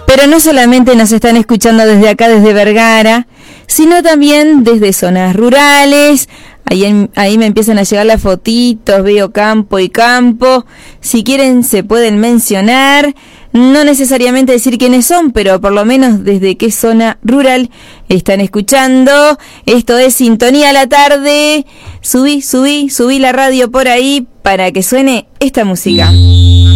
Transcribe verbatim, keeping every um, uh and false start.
Pero no solamente nos están escuchando desde acá, desde Vergara, sino también desde zonas rurales. Ahí, en, ahí me empiezan a llegar las fotitos, veo campo y campo. Si quieren se pueden mencionar, no necesariamente decir quiénes son, pero por lo menos desde qué zona rural están escuchando. Esto es Sintonía a la Tarde. Subí, subí, subí la radio por ahí para que suene esta música.